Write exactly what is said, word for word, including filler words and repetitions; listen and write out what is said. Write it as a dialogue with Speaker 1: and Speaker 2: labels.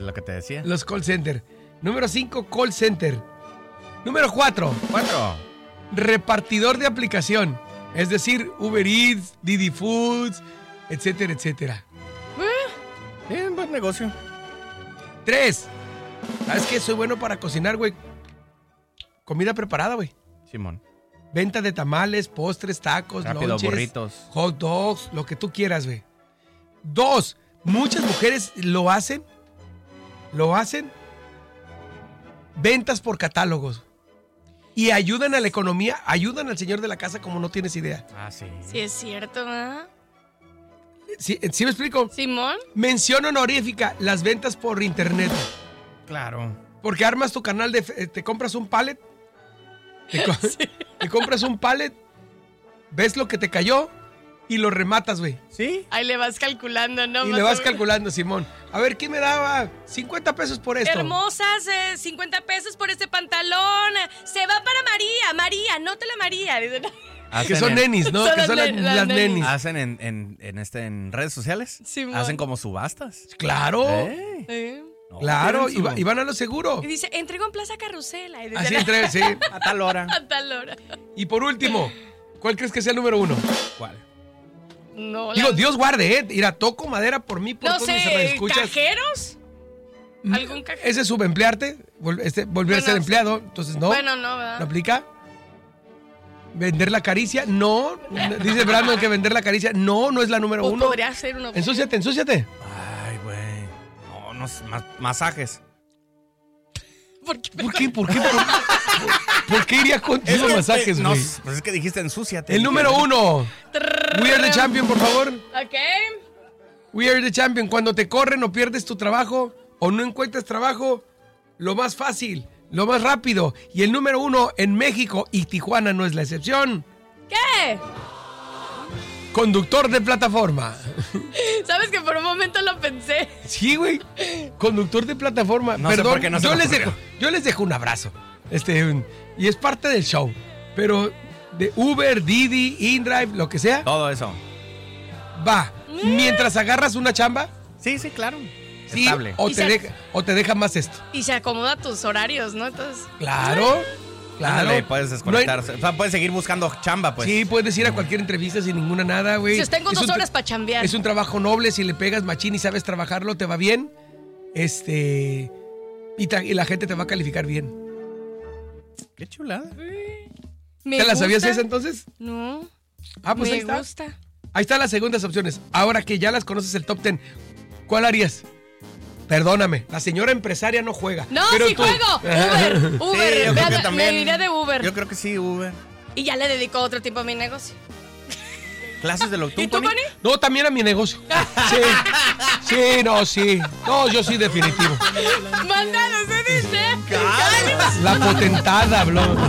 Speaker 1: Lo que te decía.
Speaker 2: Los call center. Número cinco, call center. Número cuatro.
Speaker 1: Cuatro.
Speaker 2: Repartidor de aplicación. Es decir, Uber Eats, Didi Foods, etcétera, etcétera.
Speaker 1: Bien, buen negocio.
Speaker 2: Tres. ¿Sabes qué? Soy bueno para cocinar, güey. Comida preparada, güey.
Speaker 1: Simón.
Speaker 2: Venta de tamales, postres, tacos,
Speaker 1: Rápido,
Speaker 2: lonches,
Speaker 1: burritos.
Speaker 2: hot dogs, lo que tú quieras, güey. Dos. Muchas mujeres lo hacen. Lo hacen. Ventas por catálogos. Y ayudan a la economía, ayudan al señor de la casa como no tienes idea.
Speaker 1: Ah, sí.
Speaker 3: Sí, es cierto, ¿verdad?
Speaker 2: ¿Sí, ¿sí me explico?
Speaker 3: Simón.
Speaker 2: Mención honorífica, las ventas por internet.
Speaker 1: Claro.
Speaker 2: Porque armas tu canal de... Te compras un pallet. Te, co- sí. te compras un pallet. Ves lo que te cayó y lo rematas, güey.
Speaker 1: ¿Sí?
Speaker 3: Ahí le vas calculando, ¿no?
Speaker 2: Y
Speaker 3: Más
Speaker 2: le vas
Speaker 3: o menos.
Speaker 2: calculando, Simón. A ver, ¿quién me daba cincuenta pesos por esto?
Speaker 3: Hermosas, eh, cincuenta pesos por este pantalón. Se va para María. María, nótela María.
Speaker 2: Que son
Speaker 1: en-
Speaker 2: nenis, ¿no?
Speaker 3: Son
Speaker 2: Que son las,
Speaker 3: las- las
Speaker 2: las
Speaker 3: nenis.
Speaker 2: nenis.
Speaker 1: Hacen en, en, en, este, en redes sociales.
Speaker 3: Simón.
Speaker 1: Hacen como subastas.
Speaker 2: Claro.
Speaker 1: ¿Eh?
Speaker 3: Sí.
Speaker 1: No,
Speaker 2: Claro,
Speaker 1: tienen
Speaker 2: y,
Speaker 1: su-
Speaker 2: va- y van a lo seguro.
Speaker 3: Y dice, entrego en Plaza Carrusela. Y dice,
Speaker 2: Así entre, sí.
Speaker 1: A tal hora.
Speaker 3: a tal hora.
Speaker 2: Y por último, ¿cuál crees que sea el número uno?
Speaker 1: ¿Cuál?
Speaker 3: No,
Speaker 2: Digo,
Speaker 3: la-
Speaker 2: Dios guarde, ¿eh? Mira, toco madera por mí, por
Speaker 3: no
Speaker 2: todos mis
Speaker 3: sé,
Speaker 2: escuchas.
Speaker 3: ¿cajeros? ¿Algún cajero?
Speaker 2: Ese es subemplearte, vol- este, volver a
Speaker 3: Bueno,
Speaker 2: ser
Speaker 3: sí.
Speaker 2: empleado, entonces no.
Speaker 3: Bueno, no, ¿verdad?
Speaker 2: ¿Lo aplica? ¿Vender la caricia? No. Dice Brandon que vender la caricia. No, no es la número
Speaker 3: O
Speaker 2: uno.
Speaker 3: podría ser uno.
Speaker 2: Ensúciate, ensúciate.
Speaker 1: Ay, güey. No, no sé, ma- masajes.
Speaker 3: ¿Por qué?
Speaker 2: ¿Por qué? ¿Por qué? ¿Por, por- por qué iría contigo
Speaker 1: que-
Speaker 2: masajes,
Speaker 1: no,
Speaker 2: güey?
Speaker 1: pues es que dijiste ensúciate.
Speaker 2: El número uno. We are the champion, por favor.
Speaker 3: Ok.
Speaker 2: We are the champion. Cuando te corren o pierdes tu trabajo o no encuentras trabajo, lo más fácil, lo más rápido. Y el número uno en México y Tijuana no es la excepción.
Speaker 3: ¿Qué?
Speaker 2: Conductor de plataforma.
Speaker 3: ¿Sabes que por un momento lo pensé?
Speaker 2: Sí, güey. Conductor de plataforma.
Speaker 1: No sé
Speaker 2: Perdón,
Speaker 1: por qué no se
Speaker 2: yo,
Speaker 1: me
Speaker 2: les
Speaker 1: ocurrió.
Speaker 2: dejo, yo les dejo un abrazo. Este, un- y es parte del show. Pero de Uber, Didi, InDrive, lo que sea,
Speaker 1: Todo eso.
Speaker 2: va. Mientras agarras una chamba,
Speaker 1: Sí, sí, claro.
Speaker 2: sí,
Speaker 1: Estable.
Speaker 2: o
Speaker 3: Y
Speaker 2: te,
Speaker 3: se-
Speaker 2: deja, o te deja más esto.
Speaker 3: Y se acomoda a tus horarios, ¿no? Entonces,
Speaker 2: Claro, claro.
Speaker 1: Ándale, puedes
Speaker 2: No hay-
Speaker 1: desconectarse. O sea, puedes seguir buscando chamba, pues.
Speaker 2: Sí, puedes ir a cualquier entrevista sin ninguna nada, güey.
Speaker 3: si tengo
Speaker 2: Es
Speaker 3: dos
Speaker 2: un tra-
Speaker 3: horas para chambear.
Speaker 2: Es un trabajo noble, si le pegas machín y sabes trabajarlo, te va bien. Este. Y, tra- y la gente te va a calificar bien.
Speaker 1: Qué chulada.
Speaker 3: Me
Speaker 2: ¿Te la sabías
Speaker 3: gusta.
Speaker 2: esa entonces?
Speaker 3: No.
Speaker 2: Ah, pues
Speaker 3: me
Speaker 2: ahí está.
Speaker 3: gusta.
Speaker 2: Ahí están las segundas opciones. Ahora que ya las conoces el top ten, ¿cuál harías? Perdóname, la señora empresaria no juega.
Speaker 3: No,
Speaker 2: pero
Speaker 3: sí
Speaker 2: tú-
Speaker 3: juego. Uber,
Speaker 1: Sí,
Speaker 3: Uber.
Speaker 1: yo creo que
Speaker 3: me,
Speaker 1: también.
Speaker 3: me iré de Uber.
Speaker 1: Yo creo que sí, Uber.
Speaker 3: Y ya le dedico otro tiempo a mi negocio.
Speaker 1: ¿Clases de lo
Speaker 3: ¿Y tú, Connie?
Speaker 2: No, también a mi negocio. Sí, sí, no, sí. No, yo sí, definitivo.
Speaker 3: Mándalo, se dice.
Speaker 2: La potentada habló.